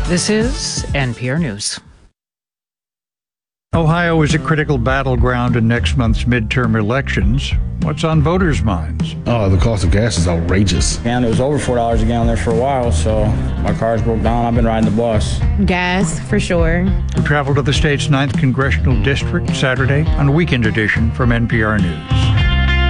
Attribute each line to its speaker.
Speaker 1: This is NPR News.
Speaker 2: Ohio is a critical battleground in next month's midterm elections. What's on voters' minds?
Speaker 3: Oh, the cost of gas is outrageous.
Speaker 4: And it was over $4 a gallon there for a while, so my car's broke down. I've been riding the bus.
Speaker 5: Gas, for sure.
Speaker 2: We travel to the state's 9th Congressional District Saturday on a weekend edition from NPR News.